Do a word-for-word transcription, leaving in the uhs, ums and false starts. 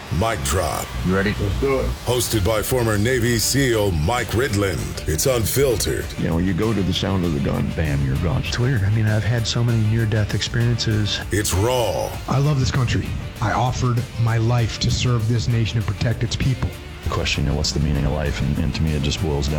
Mic Drop. You ready? Let's do it. Hosted by former Navy SEAL Mike Ridland. It's unfiltered. You know, you go to the sound of the gun, bam, you're gone. It's weird. I mean, I've had so many near-death experiences. It's raw. I love this country. I offered my life to serve this nation and protect its people. The question, you know, what's the meaning of life? And, and to me, it just boils down